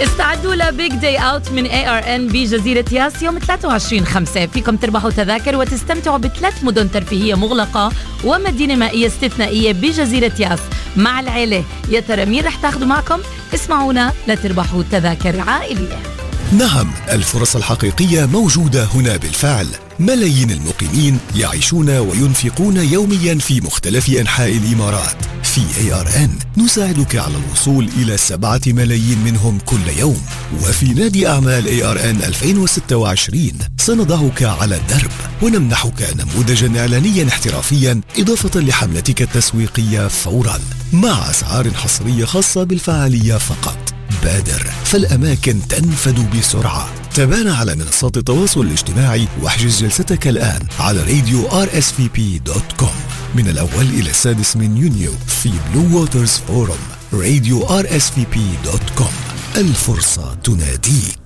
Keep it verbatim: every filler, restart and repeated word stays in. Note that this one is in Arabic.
استعدوا لبيج داي اوت من اي ار ان بجزيرة ياس يوم ثلاثة وعشرين خمسة. فيكم تربحوا تذاكر وتستمتعوا بثلاث مدن ترفيهية مغلقة ومدينة مائية استثنائية بجزيرة ياس مع العيلة. يا ترى مين رح تاخذوا معكم؟ اسمعونا لتربحوا تذاكر عائلية. نعم، الفرص الحقيقية موجودة هنا بالفعل. ملايين المقيمين يعيشون وينفقون يوميا في مختلف أنحاء الإمارات. في إيه آر إن نساعدك على الوصول إلى سبعة ملايين منهم كل يوم. وفي نادي أعمال إيه آر إن ألفين وستة وعشرين سنضعك على الدرب ونمنحك نموذجا إعلانيا احترافيا إضافة لحملتك التسويقية فورا مع أسعار حصرية خاصة بالفعالية فقط. بادر فالأماكن تنفد بسرعة. تابعنا على منصات التواصل الاجتماعي واحجز جلستك الآن على راديو آر إس في بي دوت كوم من الأول إلى السادس من يونيو في بلو ووترز فورم. راديو آر إس في بي دوت كوم، الفرصة تناديك.